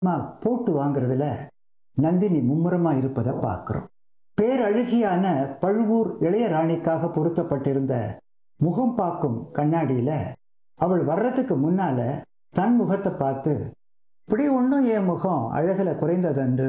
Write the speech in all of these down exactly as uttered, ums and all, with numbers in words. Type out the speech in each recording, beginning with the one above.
போட்டு வாங்குறதுல நந்தினி மும்முரமா இருப்பதை பார்க்கிறோம். பேரழகியான பழுவூர் இளையராணிக்காக பொருத்தப்பட்டிருந்த முகம் பார்க்கும் கண்ணாடியில அவள் வர்றதுக்கு முன்னால தன் முகத்தை பார்த்து, இப்படி ஒன்றும் என் முகம் அழகுல குறைந்ததென்று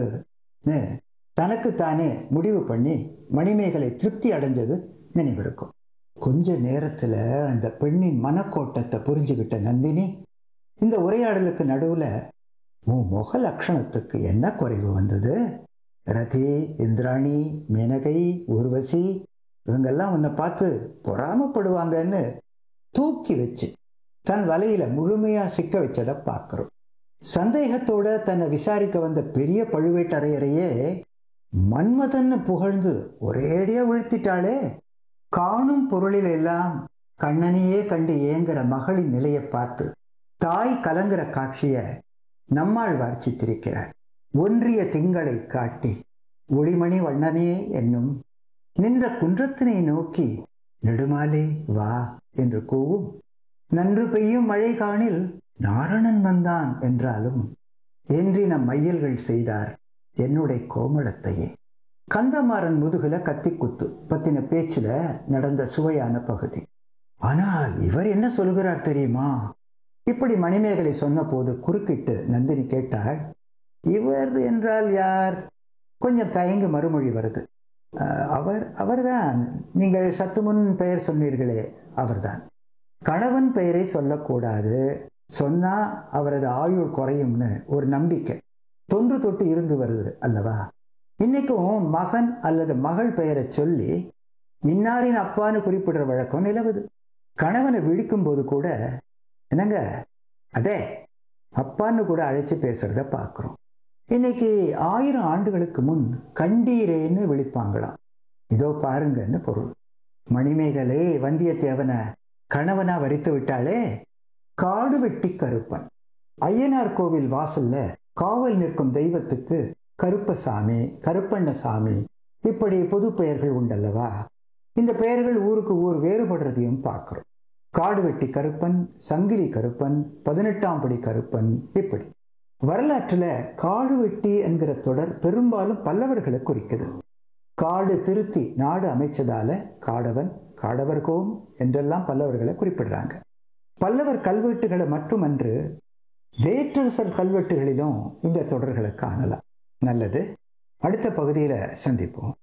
தனக்குத்தானே முடிவு பண்ணி மணிமேகலை திருப்தி அடைஞ்சது நினைவிருக்கும். கொஞ்ச நேரத்துல அந்த பெண்ணின் மனக்கோட்டத்தை புரிஞ்சுக்கிட்ட நந்தினி இந்த உரையாடலுக்கு நடுவுல, உன் முக லட்சணத்துக்கு என்ன குறைவு வந்தது? ரதி, இந்திராணி, மேனகை, ஊர்வசி இவங்கெல்லாம் உன்னை பார்த்து பொறாமப்படுவாங்கன்னு தூக்கி வச்சு தன் வலையில முழுமையா சிக்க வச்சதை பார்க்கிறோம். சந்தேகத்தோட தன்னை விசாரிக்க வந்த பெரிய பழுவேட்டரையரையே மன்மதன்னு புகழ்ந்து ஒரேடியா வீழ்த்திட்டாளே. காணும் பொருளில் எல்லாம் கண்ணனையே கண்டு ஏங்குற மகளின் நிலையை பார்த்து தாய் கலங்குற காட்சிய நம்மாழ்வார் சித்திரிக்கிறார். ஒன்றிய திங்களை காட்டி ஒளிமணி வண்ணனே என்னும் நின்ற குன்றத்தினை நோக்கி நெடுமாலே வா என்று கூவும். நன்று பெய்யும் மழை காணில் நாரணன் வந்தான் என்றாலும் என்றி நம் மையல்கள் செய்தார் என்னுடைய கோமளத்தையே. கந்தமாறன் முதுகுல கத்தி குத்து பத்தின பேச்சுல நடந்த சுவையான பகுதி. ஆனால் இவர் என்ன சொல்கிறார் தெரியுமா? இப்படி மணிமேகலை சொன்ன போது குறுக்கிட்டு நந்தினி கேட்டாள், இவர் என்றால் யார்? கொஞ்சம் தயங்கி மறுமொழி வருது. அவர் அவர்தான், நீங்கள் சற்று முன் பெயர் சொன்னீர்களே அவர்தான். கணவன் பெயரை சொல்லக்கூடாது, சொன்னா அவரது ஆயுள் குறையும்னு ஒரு நம்பிக்கை தொன்று தொட்டு இருந்து வருது அல்லவா? இன்னைக்கும் மகன் அல்லது மகள் பெயரை சொல்லி இன்னாரின் அப்பான்னு குறிப்பிடுற வழக்கம் நிலவுது. கணவனை விழிக்கும் போது கூட என்னங்க அதே அப்பான்னு கூட அழைச்சி பேசுறத பார்க்கிறோம். இன்னைக்கு ஆயிரம் ஆண்டுகளுக்கு முன் கண்டீரேன்னு விழிப்பாங்களாம். இதோ பாருங்கன்னு பொருள். மணிமேகலை வந்தியத்தேவனை கணவனா வரித்து விட்டாலே. காடு வெட்டி கருப்பன் ஐயனார் கோவில் வாசல்ல காவல் நிற்கும் தெய்வத்துக்கு கருப்பசாமி, கருப்பண்ணசாமி இப்படி பொது பெயர்கள் உண்டல்லவா? இந்த பெயர்கள் ஊருக்கு ஊர் வேறுபடுறதையும் பார்க்கிறோம். காடு வெட்டி கருப்பன், சங்கிலி கருப்பன், பதினெட்டாம் படி கருப்பன் இப்படி. வரலாற்றுல காடு வெட்டி என்கிற தொடர் பெரும்பாலும் பல்லவர்களை குறிக்குது. காடு திருத்தி நாடு அமைச்சதால காடவன், காடவர்கோம் என்றெல்லாம் பல்லவர்களை குறிப்பிடுறாங்க. பல்லவர் கல்வெட்டுகளை மட்டுமன்று வேற்றரசர் கல்வெட்டுகளிலும் இந்த தொடர்களை காணலாம். நல்லது, அடுத்த பகுதியில சந்திப்போம்.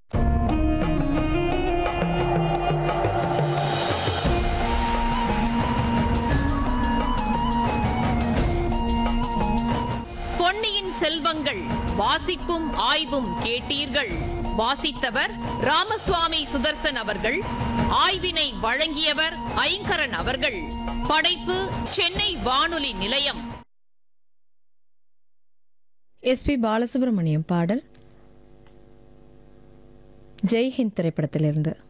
பொன்னியின் செல்வங்கள் வாசிப்பும் ஆய்வும் கேட்டீர்கள். வாசித்தவர் ராமசுவாமி சுதர்சன் அவர்கள். ஆய்வினை வழங்கியவர் ஐங்கரன் அவர்கள். படைப்பு சென்னை வானொலி நிலையம். எஸ் பி பாலசுப்ரமணியம் பாடல் ஜெய்ஹிந்த் திரைப்படத்திலிருந்து.